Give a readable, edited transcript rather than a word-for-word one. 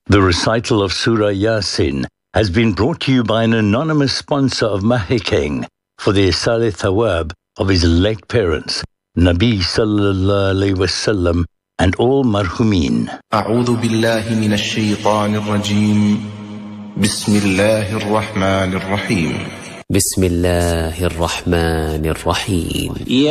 The recital of Surah Yasin has been brought to you by an anonymous sponsor of Mahikeng for the Isale Thawab of his late parents, Nabi Sallallahu Alaihi Wasallam, and all marhumin. أعوذ بالله من الشيطان الرجيم. بسم الله الرحمن الرحيم. بسم الله الرحمن الرحيم.